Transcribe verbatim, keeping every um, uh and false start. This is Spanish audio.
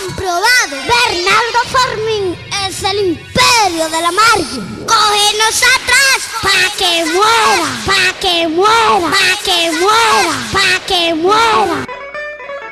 comprobado. Bernardo Fermín es el imperio de la margen. Cógenos atrás pa' que muera, pa' que muera, pa' que muera, pa' que muera.